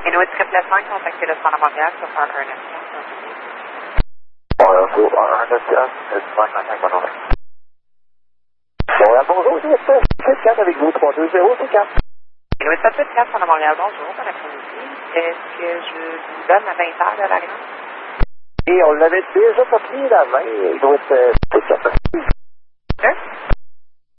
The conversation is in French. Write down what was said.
Inuit 5, contactez le centre à Montréal pour faire un instant. Bonjour, bonjour, c'est 4 avec vous, 320, c'est 4. Inuit 784, centre à Montréal, bonjour, bon après-midi. Est-ce que je vous donne à 20h de la grande? Et on l'avait déjà pas pris la main, il doit être...